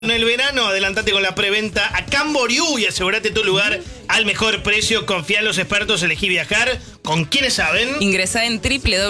En el verano, adelantate con la preventa a Camboriú y asegúrate tu lugar al mejor precio. Confía en los expertos, elegí viajar. ¿Con quiénes saben? Ingresá en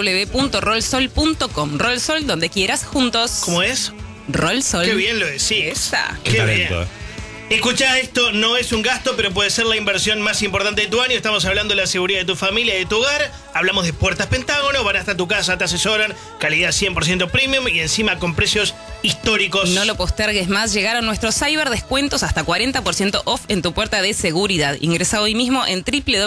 www.rollsol.com. Rollsol donde quieras, juntos. ¿Cómo es? Rollsol. Qué bien lo decís. Esa. Qué talento, bien. Escuchá, esto no es un gasto, pero puede ser la inversión más importante de tu año. Estamos hablando de la seguridad de tu familia y de tu hogar. Hablamos de Puertas Pentágono, van hasta tu casa, te asesoran, calidad 100% premium y encima con precios históricos. No lo postergues más, llegaron nuestros cyber descuentos hasta 40% off en tu puerta de seguridad. Ingresa hoy mismo en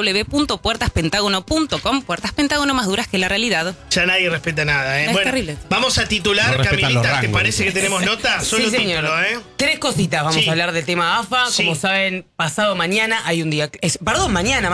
www.puertaspentagono.com. Puertas Pentágono más duras que la realidad. Ya nadie respeta nada, ¿eh? Es terrible. Vamos a titular, No respetan los Camilita, ¿te rangos. parece que tenemos nota? Solo Sí, señor. título, ¿eh? Tres cositas vamos Sí. a hablar del tema AFA. Sí. Como saben, pasado mañana hay un día... mañana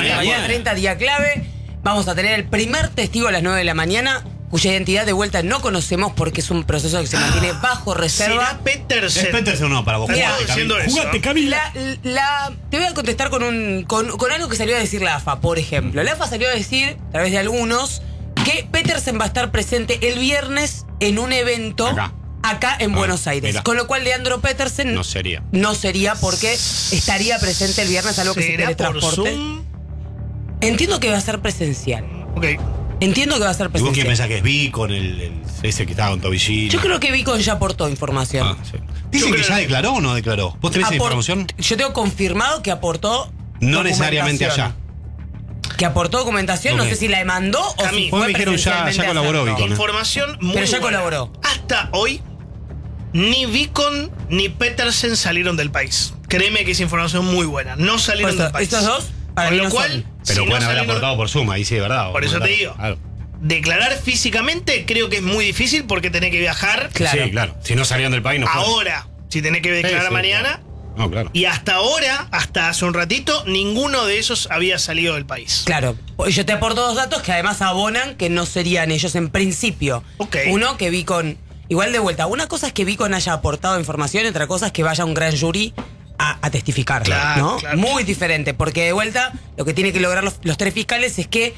30 día clave. Vamos a tener el primer testigo a las 9 de la mañana, cuya identidad de vuelta no conocemos porque es un proceso que se mantiene bajo reserva. ¿Será Petersen? Es Petersen, no, para vos. Mira, Jugate, diciendo Camila. eso. Jugate, Camila. Te voy a contestar con algo que salió a decir la AFA, por ejemplo. La AFA salió a decir, a través de algunos, que Petersen va a estar presente el viernes en un evento acá en Buenos Aires. Mira. Con lo cual, Leandro Petersen No sería. no sería porque estaría presente el viernes, algo que se ¿Será por teletransporte. Zoom? Entiendo que va a ser presencial. Ok. Entiendo que va a ser ¿Y vos quién presencial. pensás que es Vi con ese que estaba con Tobillino? Yo creo que Vicon ya aportó información. Ah, sí. Dicen Yo que creo- ya declaró o no declaró. ¿Vos tenés esa información? Yo tengo confirmado que aportó No necesariamente documentación. allá. Que aportó documentación, Ok. no sé si la demandó o Cami, si vos fue me dijeron ya presencialmente a colaboró hacerlo. Vicon. Información muy Pero ya buena. colaboró. Hasta hoy, ni Vicon ni Petersen salieron del país. Créeme que es información muy buena. No salieron Por eso, del país. estos dos, para Con mí lo no cual, son. Pero si no pueden haber salieron- aportado por suma, ahí sí es verdad. Por eso te digo. Claro. Declarar físicamente creo que es muy difícil porque tenés que viajar. Claro. Sí, claro. Si no salieron del país, no fueron. Ahora, si tenés que declarar Sí, mañana. No, claro. Y hasta ahora, hasta hace un ratito, ninguno de esos había salido del país. Claro, yo te aporto dos datos que además abonan que no serían ellos en principio. Ok. Uno, que Vicon, igual de vuelta, una cosa es que Vicon haya aportado información y otra cosa es que vaya un gran jury a testificar, Claro, ¿no? claro. Muy diferente, porque de vuelta lo que tienen que lograr los tres fiscales es que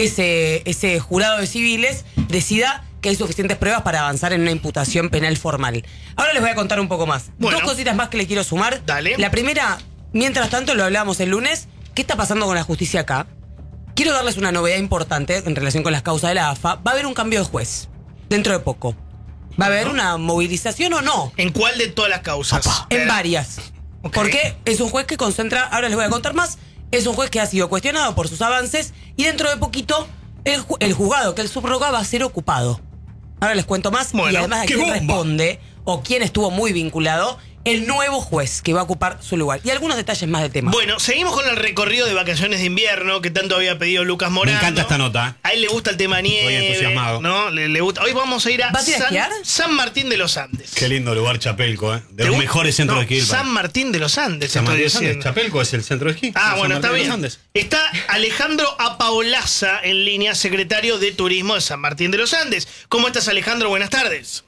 ese jurado de civiles decida que hay suficientes pruebas para avanzar en una imputación penal formal. Ahora les voy a contar un poco más. Bueno. Dos cositas más que le quiero sumar. Dale. La primera, mientras tanto, lo hablábamos el lunes, ¿qué está pasando con la justicia acá? Quiero darles una novedad importante en relación con las causas de la AFA. Va a haber un cambio de juez dentro de poco. ¿Va a haber una movilización o no? ¿En cuál de todas las causas? En varias. Ok. Porque es un juez que concentra, ahora les voy a contar más, es un juez que ha sido cuestionado por sus avances y dentro de poquito el juzgado que él subroga va a ser ocupado. Ahora les cuento más y Bueno, además a ¡qué quién bomba! responde o quién estuvo muy vinculado, el nuevo juez que va a ocupar su lugar. Y algunos detalles más del tema. Bueno, seguimos con el recorrido de vacaciones de invierno que tanto había pedido Lucas Morano. Me encanta esta nota. A él le gusta el tema nieve. entusiasmado. ¿No? Le gusta. Hoy vamos a ir a ¿Vas a ir a esquiar? San Martín de los Andes. Qué lindo lugar Chapelco, ¿eh? De ¿Te los gusta? mejores centros No, de esquí del San país. Martín de los Andes, San estoy Martín de los Andes. diciendo. Chapelco es el centro de esquí. Ah, San bueno, está Martín de bien. los Andes. Está Alejandro Apaolaza en línea, secretario de Turismo de San Martín de los Andes. ¿Cómo estás, Alejandro? Buenas tardes.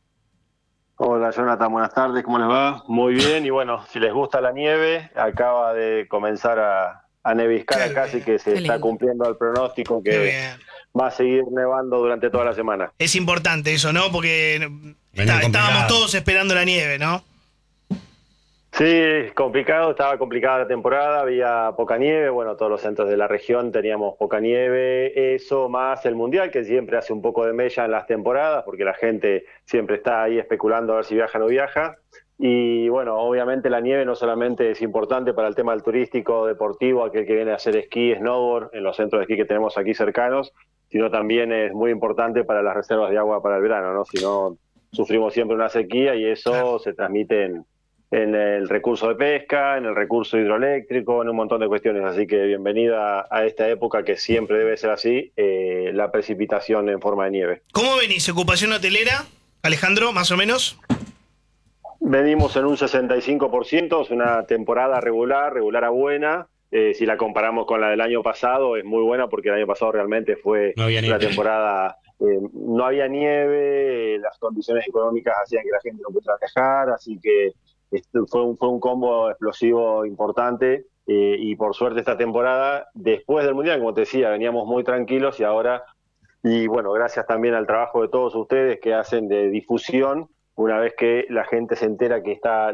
Hola Jonathan, buenas tardes, ¿cómo les va? Muy bien, y bueno, si les gusta la nieve, acaba de comenzar a neviscar Qué acá, así bien, que se qué está lindo. cumpliendo el pronóstico Qué que bien. va a seguir nevando durante toda la semana. Es importante eso, ¿no? Porque Venía estábamos complicado. todos esperando la nieve, ¿no? Sí, complicado, estaba complicada la temporada, había poca nieve, bueno, todos los centros de la región teníamos poca nieve, eso más el Mundial, que siempre hace un poco de mella en las temporadas, porque la gente siempre está ahí especulando a ver si viaja o no viaja. Y bueno, obviamente la nieve no solamente es importante para el tema del turístico, deportivo, aquel que viene a hacer esquí, snowboard, en los centros de esquí que tenemos aquí cercanos, sino también es muy importante para las reservas de agua para el verano, ¿no? Si no, sufrimos siempre una sequía y eso Claro. se transmite en el recurso de pesca, en el recurso hidroeléctrico, en un montón de cuestiones. Así que bienvenida a esta época que siempre debe ser así, la precipitación en forma de nieve. ¿Cómo venís? ¿Ocupación hotelera, Alejandro, más o menos? Venimos en un 65%, es una temporada regular a buena. Si la comparamos con la del año pasado, es muy buena porque el año pasado realmente fue No había una nieve. temporada, no había nieve, las condiciones económicas hacían que la gente no pudiera viajar, así que fue un combo explosivo importante. Y por suerte esta temporada, después del Mundial, como te decía, veníamos muy tranquilos y ahora, y bueno, gracias también al trabajo de todos ustedes que hacen de difusión, una vez que la gente se entera que está